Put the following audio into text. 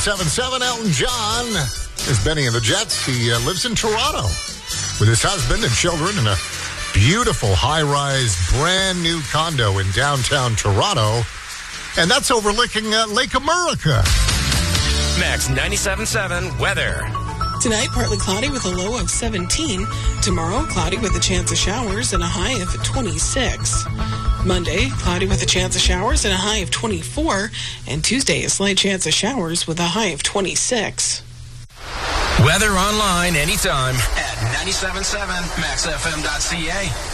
97.7, Elton John is Benny and the Jets. He lives in Toronto with his husband and children in a beautiful high-rise, brand-new condo in downtown Toronto. And that's overlooking Lake America. Max 97.7 weather. Tonight, partly cloudy with a low of 17. Tomorrow, cloudy with a chance of showers and a high of 26. Monday, cloudy with a chance of showers and a high of 24. And Tuesday, a slight chance of showers with a high of 26. Weather online anytime at 97.7maxfm.ca.